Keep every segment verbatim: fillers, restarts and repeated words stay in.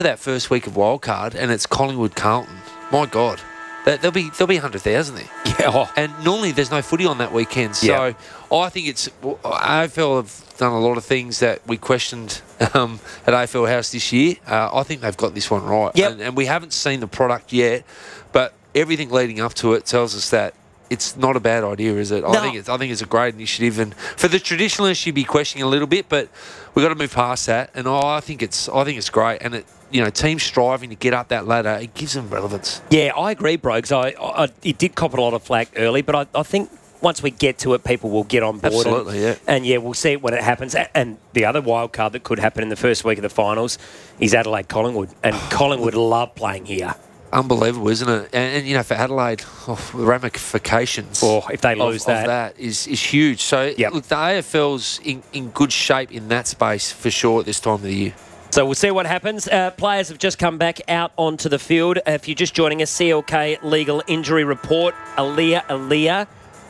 that first week of wildcard and it's Collingwood Carlton, my God, there'll be there'll be one hundred thousand there. Yeah. Oh. And normally there's no footy on that weekend. So Yeah. I think it's A F L have done a lot of things that we questioned um, at A F L House this year. Uh, I think they've got this one right. Yep. And, and we haven't seen the product yet, but everything leading up to it tells us that it's not a bad idea, is it? I No. think it's I think it's a great initiative, and for the traditionalists, you'd be questioning a little bit, but we've got to move past that. And I think it's I think it's great, and it you know teams striving to get up that ladder, it gives them relevance. Yeah, I agree, Brogues. I, I it did cop a lot of flack early, but I, I think once we get to it, people will get on board. Absolutely, and, yeah. And yeah, we'll see it when it happens. And the other wild card that could happen in the first week of the finals is Adelaide Collingwood, and Collingwood love playing here. Unbelievable, isn't it? And, and you know, for Adelaide, oh, the ramifications Or if they of, lose that. of that is, is huge. So, Yep. look, the A F L's in, in good shape in that space for sure at this time of the year. So we'll see what happens. Uh, players have just come back out onto the field. Uh, if you're just joining us, C L K legal injury report. Aaliyah Aaliyah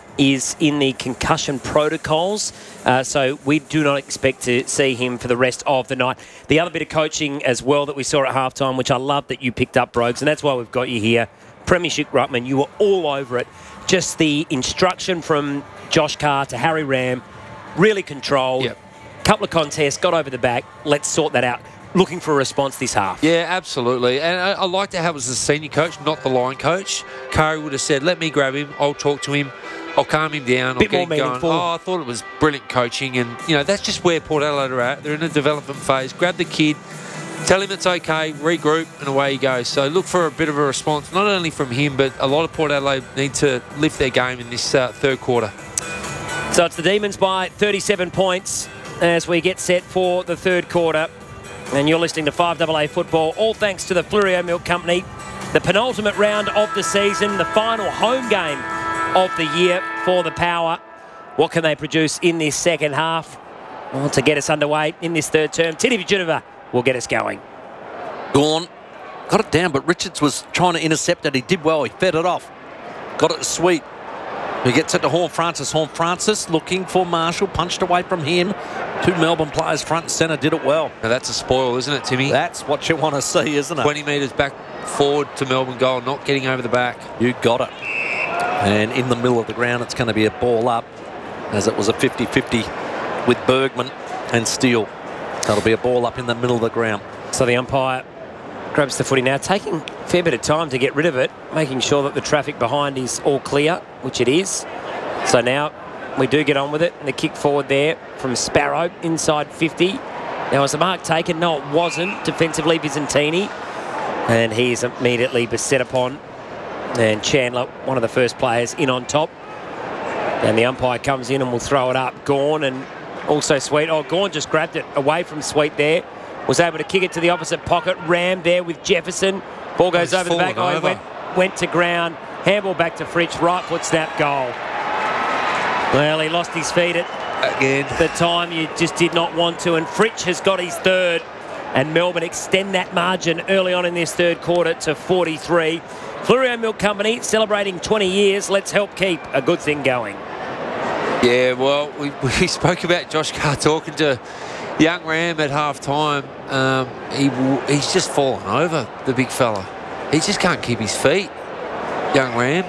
is in the concussion protocols. Uh, so we do not expect to see him for the rest of the night. The other bit of coaching as well that we saw at halftime, which I love that you picked up, Brogues, and that's why we've got you here. Premiership Ruckman, you were all over it. Just the instruction from Josh Carr to Harry Ram, really controlled. Yep. Couple of contests, got over the back. Let's sort that out. Looking for a response this half. Yeah, absolutely. And I, I liked how it was the senior coach, not the line coach. Curry would have said, let me grab him. I'll talk to him. I'll calm him down. Bit I'll get more him going. meaningful. Oh, I thought it was brilliant coaching. And, you know, that's just where Port Adelaide are at. They're in a development phase. Grab the kid, tell him it's okay, regroup, and away you go. So look for a bit of a response, not only from him, but a lot of Port Adelaide need to lift their game in this uh, third quarter. So it's the Demons by thirty-seven points as we get set for the third quarter. And you're listening to five A A Football, all thanks to the Fleurieu Milk Company. The penultimate round of the season, the final home game of the year for the Power. What can they produce in this second half? Well, to get us underway in this third term, Titi Vijunova will get us going. Gone. Got it down, but Richards was trying to intercept it. He did well. He fed it off. Got it sweet. He gets it to Horn Francis. Horn Francis looking for Marshall. Punched away from him. Two Melbourne players front and centre did it well. Now that's a spoil, isn't it, Timmy? That's what you want to see, isn't it? twenty metres back forward to Melbourne goal, not getting over the back. You got it. And in the middle of the ground, it's going to be a ball up, as it was a fifty-fifty with Bergman and Steele. That'll be a ball up in the middle of the ground. So the umpire grabs the footy now, taking a fair bit of time to get rid of it, making sure that the traffic behind is all clear, which it is. So now we do get on with it. And the kick forward there from Sparrow inside fifty. Now was the mark taken? No, it wasn't. Defensively, Bizantini. And he is immediately beset upon. And Chandler, one of the first players, in on top. And the umpire comes in and will throw it up. Gawn and also Sweet. Oh, Gawn just grabbed it away from Sweet there. Was able to kick it to the opposite pocket. Ram there with Jefferson. Ball goes He's over the back. fallen Oh, over. went, went to ground. Handball back to Fritsch. Right foot snap goal. Well, he lost his feet at Again. the time you just did not want to. And Fritsch has got his third. And Melbourne extend that margin early on in this third quarter to forty-three. Fleurieu Milk Company celebrating twenty years. Let's help keep a good thing going. Yeah, well, we, we spoke about Josh Carr talking to young Ram at half time. Um, he, he's just fallen over, the big fella. He just can't keep his feet, young Ram.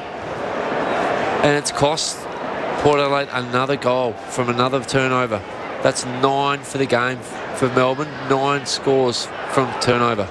And it's cost Port Adelaide another goal from another turnover. That's nine for the game for Melbourne. Nine scores from turnover.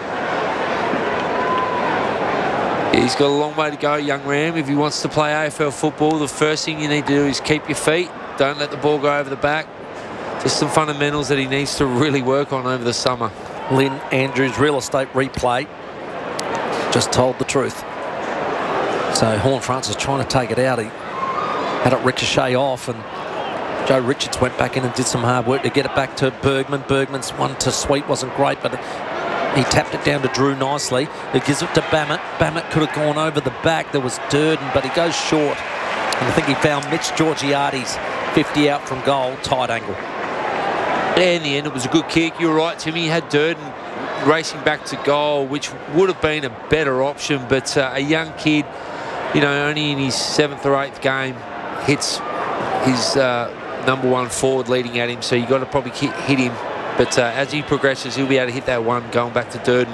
He's got a long way to go, young Ram. If he wants to play A F L football, the first thing you need to do is keep your feet. Don't let the ball go over the back. Just some fundamentals that he needs to really work on over the summer. Lynn Andrews, real estate replay, just told the truth. So Horn Francis trying to take it out. He had it ricochet off, and Joe Richards went back in and did some hard work to get it back to Bergman. Bergman's one to Sweet wasn't great, but he tapped it down to Drew nicely. He gives it to Bammett. Bammett could have gone over the back. There was Durden, but he goes short. And I think he found Mitch Georgiades fifty out from goal, tight angle. Yeah, in the end, it was a good kick. You're right, Timmy. He had Durden racing back to goal, which would have been a better option. But uh, a young kid, you know, only in his seventh or eighth game, hits his uh, number one forward leading at him. So you got to probably hit him But uh, as he progresses, he'll be able to hit that one going back to Durden.